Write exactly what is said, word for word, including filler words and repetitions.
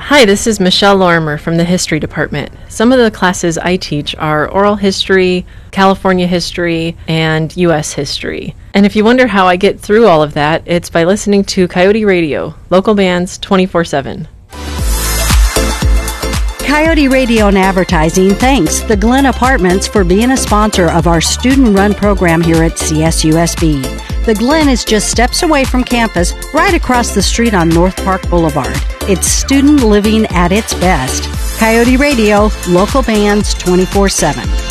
Hi, this is Michelle Lorimer from the History Department. Some of the classes I teach are oral history, California history, and U S history. And if you wonder how I get through all of that, it's by listening to Coyote Radio, local bands twenty-four seven. Coyote Radio and Advertising thanks the Glen Apartments for being a sponsor of our student-run program here at C S U S B. The Glen is just steps away from campus, right across the street on North Park Boulevard. It's student living at its best. Coyote Radio, local bands twenty-four seven.